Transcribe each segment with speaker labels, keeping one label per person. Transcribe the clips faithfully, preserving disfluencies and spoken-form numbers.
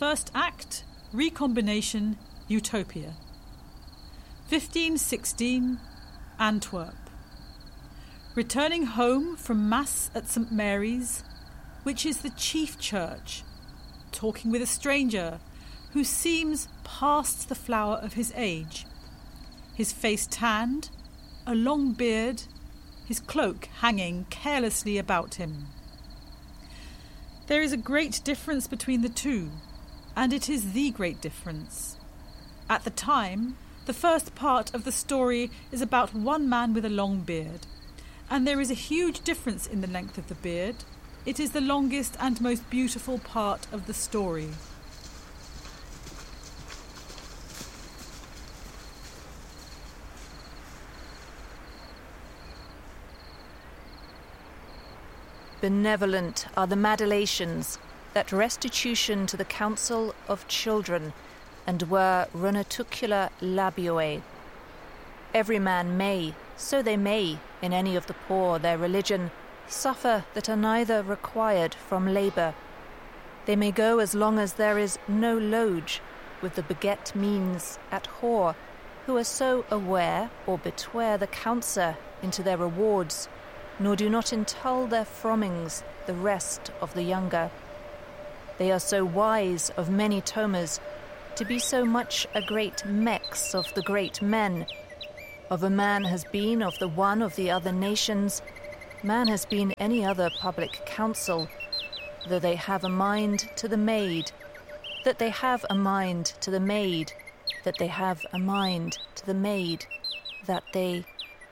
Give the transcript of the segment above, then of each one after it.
Speaker 1: First act, Recombination, Utopia. fifteen sixteen, Antwerp. Returning home from Mass at St Mary's, which is the chief church, talking with a stranger who seems past the flower of his age, his face tanned, a long beard, his cloak hanging carelessly about him. There is a great difference between the two, and it is the great difference. At the time, the first part of the story is about one man with a long beard, and there is a huge difference in the length of the beard. It is the longest and most beautiful part of the story.
Speaker 2: Benevolent are the Madelations, that restitution to the council of children, and were runatucula labioe. Every man may, so they may, in any of the poor their religion, suffer that are neither required from labour. They may go as long as there is no loge, with the beget means at whore, who are so aware or betware the counselor into their rewards, nor do not intull their frommings the rest of the younger. They are so wise of many tomas, to be so much a great mex of the great men. Of a man has been of the one of the other nations, man has been any other public council, though they have a mind to the maid, that they have a mind to the maid, that they have a mind to the maid, that they...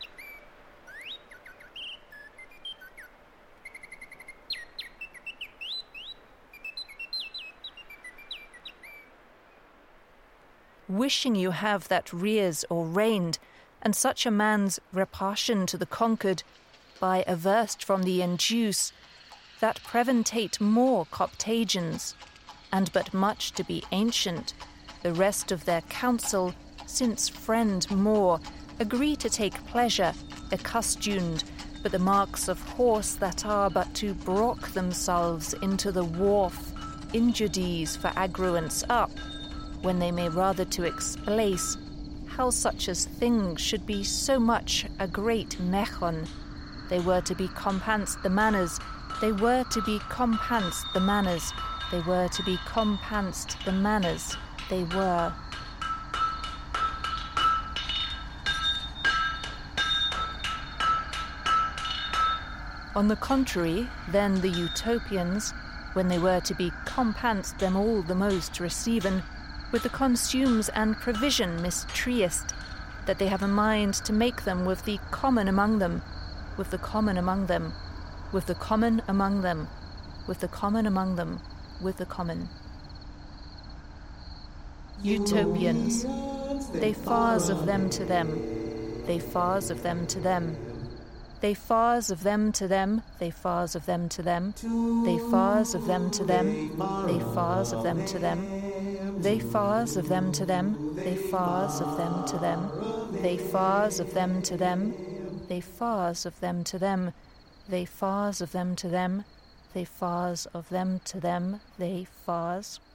Speaker 2: Wishing you have that rears or reigned, and such a man's repassion to the conquered, by averst from the induce, that preventate more coptagions, and but much to be ancient, the rest of their counsel, since friend more, agree to take pleasure, accustomed, but the marks of horse that are but to brock themselves into the wharf, injudies for agruance up, when they may rather to explace how such as things should be so much a great mechon. They were to be companst the manners, they were to be companst the manners, they were to be companst the manners, they were. On the contrary, then the Utopians, when they were to be companst them all the most receiven, with the consumes and provision mistreest, that they have a mind to make them with the common among them, with the common among them, with the common among them, with the common among them, with the common. Utopians, they fars of them to them, they fars of them to them, they fars of them to them, they fars of them to them, they fars of them to them, they fars of them to them. They fars of them to them, they fars of them to them, they fars of them to them, they fars of them to them, they fars of them to them, they fars of them to them, they fars.